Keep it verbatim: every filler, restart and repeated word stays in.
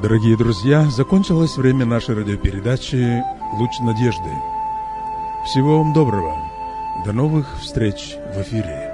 Дорогие друзья, закончилось время нашей радиопередачи «Луч надежды». Всего вам доброго. До новых встреч в эфире.